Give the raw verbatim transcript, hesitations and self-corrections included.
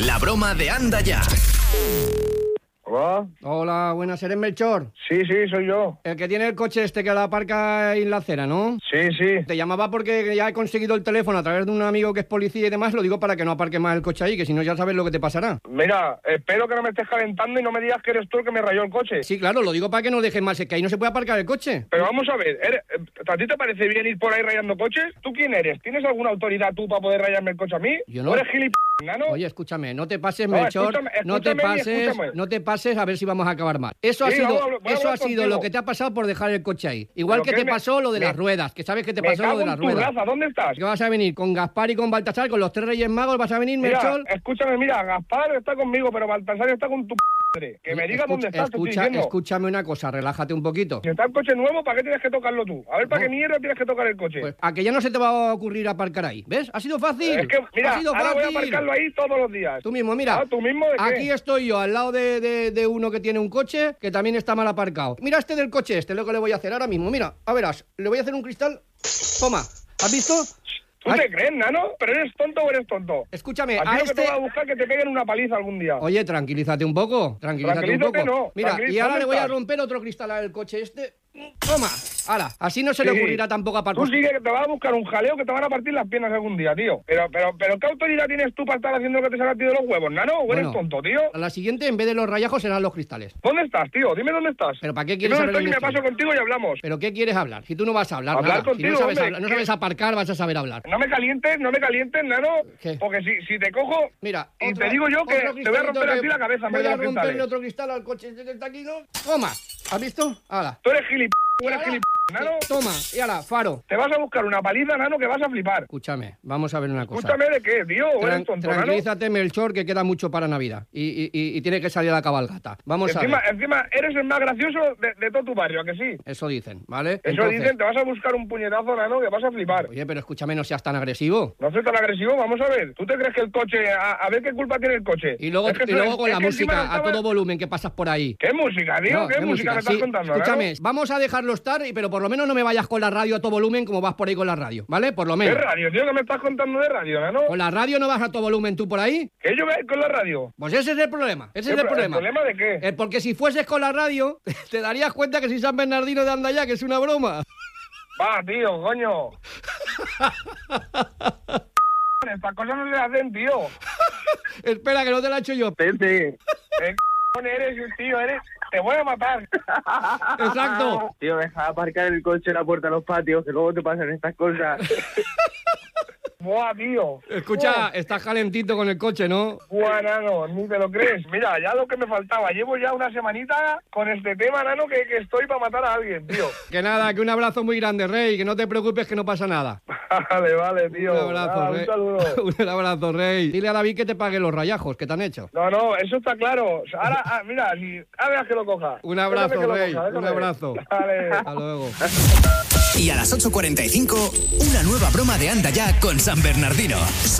La broma de Anda Ya. Hola. Hola, buenas, ¿eres Melchor? Sí, sí, soy yo. El que tiene el coche este que la aparca en la acera, ¿no? Sí, sí. Te llamaba porque ya he conseguido el teléfono a través de un amigo que es policía y demás, lo digo para que no aparque más el coche ahí, que si no ya sabes lo que te pasará. Mira, espero que no me estés calentando y no me digas que eres tú el que me rayó el coche. Sí, claro, lo digo para que no dejes más, es que ahí no se puede aparcar el coche. Pero vamos a ver, ¿eres, ¿a ti te parece bien ir por ahí rayando coches? ¿Tú quién eres? ¿Tienes alguna autoridad tú para poder rayarme el coche a mí? Yo no. ¿O eres gilipollas, nano? Oye, escúchame, no te pases, No, Melchor, escúchame, no te escúchame y pases, escúchame. no te pases a ver si vamos a acabar mal. Eso ha Sí, sido, vamos a hablar- voy a eso ha hablar sido contigo. lo que te ha pasado por dejar el coche ahí. Igual ¿Pero que qué te me- pasó lo de me- las ruedas, que sabes que te Me pasó lo cago de en las tu ruedas. raza, ¿dónde estás? ¿Qué vas a venir? ¿Con Gaspar y con Baltasar, con los tres Reyes Magos vas a venir, Mira, Melchor? escúchame, mira, Gaspar está conmigo, pero Baltasar está con tu madre. Que me digas Escucha- dónde estás, te estoy escucha, diciendo. escúchame una cosa, relájate un poquito. Si está el coche nuevo, ¿para qué tienes que tocarlo tú? A ver, ¿para No. qué mierda tienes que tocar el coche? Pues a que ya no se te va a ocurrir aparcar ahí, ¿ves? Ha sido fácil. Es que, mira, ha sido ahora voy a fácil. aparcarlo ahí todos los días. Tú mismo, mira. Ah, ¿tú mismo de qué? Aquí estoy yo, al lado de, de- de uno que tiene un coche que también está mal aparcado. Mira este del coche este, lo que le voy a hacer ahora mismo. Mira, a verás, le voy a hacer un cristal. Toma, ¿has visto? ¿Tú Ay, te crees, nano? ¿Pero eres tonto o eres tonto? Escúchame, A ti a lo que te este... va a buscar que te peguen una paliza algún día. Oye, tranquilízate un poco, tranquilízate un Tranquilízate, poco. no, Mira, tranquil- y ahora ¿dónde le voy a estás? romper otro cristal al coche este. Toma, ahora, así no se le Sí. ocurrirá tampoco aparcar. Tú sigue que te vas a buscar un jaleo que te van a partir las piernas algún día, tío. Pero, pero, pero, ¿qué autoridad tienes tú para estar haciendo lo que te salga a ti de los huevos, nano? ¿O eres Bueno, tonto, tío? A la siguiente, en vez de los rayajos, serán los cristales. ¿Dónde estás, tío? Dime dónde estás. ¿Pero para qué Si quieres no saber estoy, dónde me estoy? paso contigo y hablamos. ¿Pero qué quieres hablar? Si tú no vas a hablar Hablar nada. contigo, si no sabes, hombre, hablar- no ¿qué? sabes aparcar, vas a saber hablar. No me calientes, no me calientes, nano. ¿Qué? Porque si, si te cojo... Mira, Y otro- te digo yo que otro te voy a romper cristalito a ti la cabeza en vez voy de a los romperle cristales. otro cristal al coche este que está aquí, ¿no? Toma, ¿has visto? Ahora. Tú eres gilipollas, tú eres Ahora, gilipollas, nano. Toma, y ahora, faro. Te vas a buscar una paliza, nano, que vas a flipar. Escúchame, vamos a ver una cosa. Escúchame de qué, tío. ¿O Tran- eres tonto, nano? tranquilízate, Melchor, que queda mucho para Navidad. Y, y- y- y tiene que salir a la cabalgata. Vamos Encima, a ver. encima, eres el más gracioso de, de todo tu barrio, ¿a que sí? Eso dicen, ¿vale? Eso Entonces, dicen, te vas a buscar un puñetazo, nano, que vas a flipar. Oye, pero escúchame, no seas tan agresivo. No soy tan agresivo, vamos a ver. ¿Tú te crees que el coche... A, a ver qué culpa tiene el coche? Y luego, Es que y tú- luego con es la que encima música a estaba- todo volumen que pasas por ahí. ¿Qué música, tío? No, ¿Qué, ¿qué música me estás Sí, contando, escúchame, nano? vamos a dejarlo estar, y- pero por lo menos no me vayas con la radio a todo volumen como vas por ahí con la radio, ¿vale? Por lo ¿Qué menos. radio, tío? ¿Qué me estás contando de radio, nano? ¿Con la radio no vas a todo volumen tú por ahí? ¿Que yo voy a ir con la radio? Pues ese es el problema, ese ¿Qué es el pro- problema. ¿El problema de qué? Eh, porque si fueses con la radio, te darías cuenta que soy San Bernardino de Anda Ya, que es una broma. Va, tío, coño. Estas cosas no se hacen, tío. Espera, que no te la he hecho yo. Tete. ¿Qué c*** eres, tío? Eres... Te voy a matar. Exacto. Tío, deja de aparcar el coche en la puerta de los patios, que luego te pasan estas cosas. Buah, tío. Escucha, estás calentito con el coche, ¿no? Buah, nano, ni te lo crees. Mira, ya lo que me faltaba. Llevo ya una semanita con este tema, nano, que, que estoy para matar a alguien, tío. Que nada, que un abrazo muy grande, Rey, que no te preocupes que no pasa nada. Vale, vale, tío. Un abrazo, Nada, Rey. un saludo. Un abrazo, Rey. Dile a David que te pague los rayajos que te han hecho. No, no, eso está claro. Ahora, ah, mira, si... ahora verás que lo coja. Un abrazo, Déjame que lo Rey, coja, un déjame. abrazo. Vale. Hasta luego. Y a las ocho cuarenta y cinco, una nueva broma de Anda Ya con San Bernardino.